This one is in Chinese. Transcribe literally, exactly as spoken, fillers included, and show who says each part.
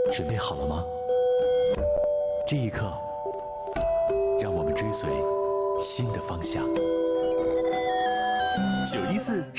Speaker 1: 准备好了吗？这一刻，让我们追随新的方向。九一四